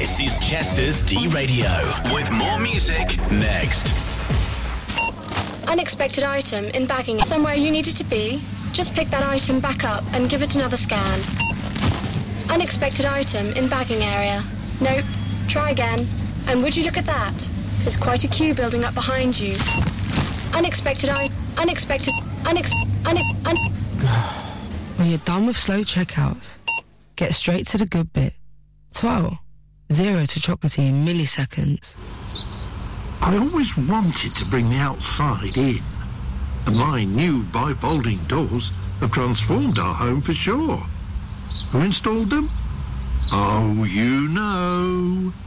This is Chester's D-Radio, with more music next. Unexpected item in bagging. Somewhere you needed to be? Just pick that item back up and give it another scan. Unexpected item in bagging area. Nope. Try again. And would you look at that? There's quite a queue building up behind you. When you're done with slow checkouts, get straight to the good bit. 12. 0 to chocolatey in milliseconds. I always wanted to bring the outside in. And my new bifolding doors have transformed our home for sure. Who installed them? Oh, you know.